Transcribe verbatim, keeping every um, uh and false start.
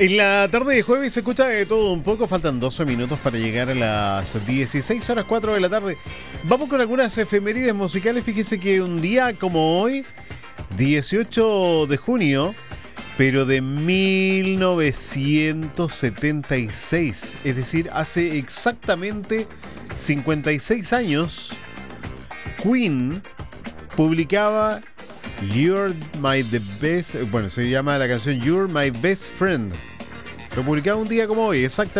En la tarde de jueves se escucha de todo un poco. Faltan doce minutos para llegar a las dieciséis horas cuatro de la tarde. Vamos con algunas efemérides musicales. Fíjese que un día como hoy, dieciocho de junio, pero de mil novecientos setenta y seis, es decir, hace exactamente cincuenta y seis años, Queen publicaba You're My The Best, bueno, se llama la canción You're My Best Friend. Lo publicaba un día como hoy, exactamente.